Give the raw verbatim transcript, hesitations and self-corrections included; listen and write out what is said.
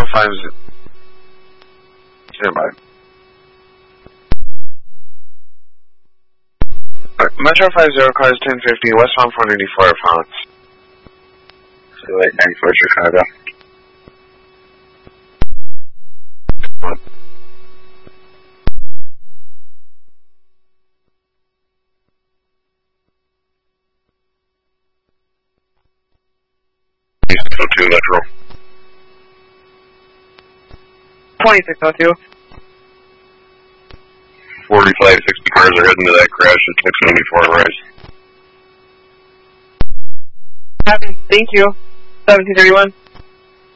five zero. Stand by. Right, Metro five zero, cars ten fifty, westbound four ninety-four, Fox. two eight nine four, Chicago. six oh two Metro. twenty-six oh two. forty-five, sixty cars are heading to that crash at six seventy-four Rise. Thank you. seventeen thirty-one.